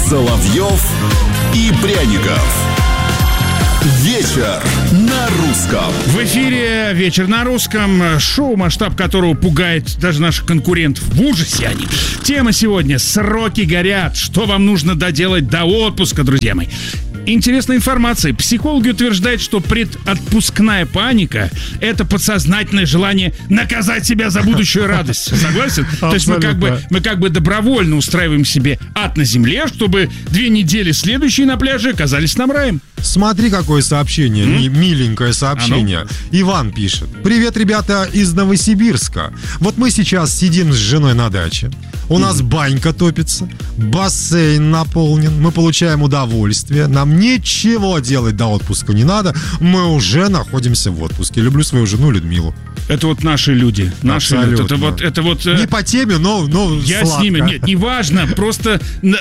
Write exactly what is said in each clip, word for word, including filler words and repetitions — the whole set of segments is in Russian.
Соловьев и Пряников. Вечер на русском. В эфире «Вечер на русском». Шоу, масштаб которого пугает даже наших конкурентов. В ужасе они. Тема сегодня: сроки горят. Что вам нужно доделать до отпуска, друзья мои? Интересная информация. Психологи утверждают, что предотпускная паника – это подсознательное желание наказать себя за будущую радость. Согласен? То есть мы как, бы, мы как бы добровольно устраиваем себе ад на земле, чтобы две недели следующие на пляже оказались нам раем. Смотри, какое сообщение, mm? миленькое сообщение. А ну? Иван пишет: привет, ребята из Новосибирска. Вот мы сейчас сидим с женой на даче. У mm. нас банька топится, бассейн наполнен, мы получаем удовольствие, нам ничего делать до отпуска не надо, мы уже находимся в отпуске. Люблю свою жену Людмилу. Это вот наши люди. Наши люди. Это вот, это вот, не по теме, но, но я сладко. С ними, нет, не важно. Просто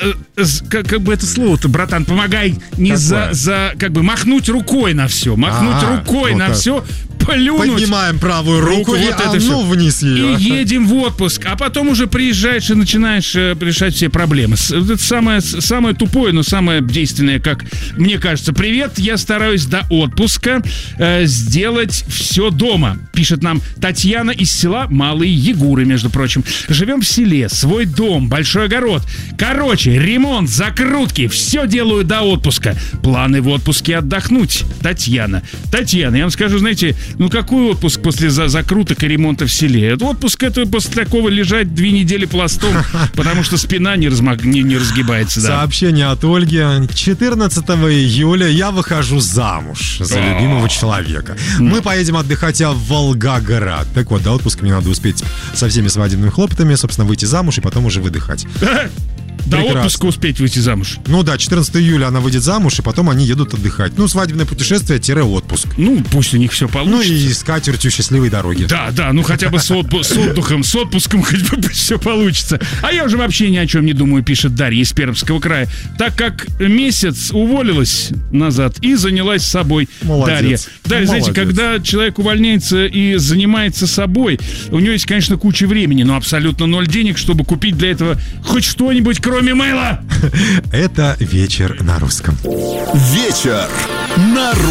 как, как бы это слово-то, братан, помогай не за, за, как бы махнуть рукой на все. Махнуть А-а, рукой на все. Плюнуть. Поднимаем правую руку, руку и вот это все. Вниз ее. И едем в отпуск. А потом уже приезжаешь и начинаешь решать все проблемы. Это самое, самое тупое, но самое действенное, как мне кажется. Привет, я стараюсь до отпуска э, сделать все дома. Пишет нам Татьяна из села Малые Ягуры, между прочим. Живем в селе, свой дом, большой огород. Короче, ремонт, закрутки, все делаю до отпуска. Планы в отпуске отдохнуть. Татьяна. Татьяна, я вам скажу, знаете, ну какой отпуск после за- закруток и ремонта в селе? Это отпуск, это после такого лежать две недели пластом, потому что спина не, размаг... не, не разгибается. Да. Сообщение от Ольги. четырнадцатого июля я выхожу замуж за любимого человека. Мы поедем отдыхать в Волгоград. Так вот, до отпуска мне надо успеть со всеми свадебными хлопотами, собственно, выйти замуж и потом уже выдыхать. До Прекрасно. Отпуска успеть выйти замуж. Ну да, четырнадцатого июля она выйдет замуж, и потом они едут отдыхать. Ну, свадебное путешествие-отпуск. Ну, пусть у них все получится. Ну и с катертью счастливой дороги. Да, да, ну хотя бы с, отпу- с отдыхом, с отпуском хоть бы все получится. А я уже вообще ни о чем не думаю, пишет Дарья из Пермского края. Так как месяц уволилась назад и занялась собой. Молодец. Дарья. Дарья, Молодец. знаете, когда человек увольняется и занимается собой, у него есть, конечно, куча времени, но абсолютно ноль денег, чтобы купить для этого хоть что-нибудь, кроме мейла. Это «Вечер на русском». Вечер на русском.